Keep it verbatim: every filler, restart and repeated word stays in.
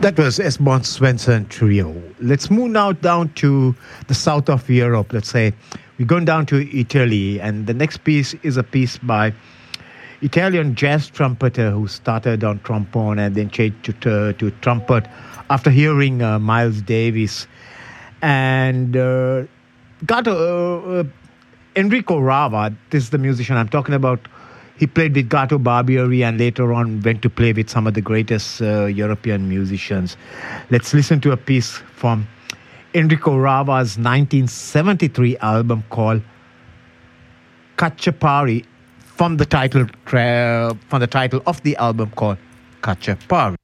That was Esbjörn Svensson Trio. Let's move now down to the south of Europe. Let's say we're going down to Italy, and the next piece is a piece by Italian jazz trumpeter who started on trombone and then changed to, to trumpet after hearing uh, Miles Davis. And uh, got uh, uh, Enrico Rava, this is the musician I'm talking about. He played with Gato Barbieri and later on went to play with some of the greatest uh, European musicians. Let's listen to a piece from Enrico Rava's nineteen seventy-three album called Cacciapari, from the title tra- from the title of the album called Cacciapari.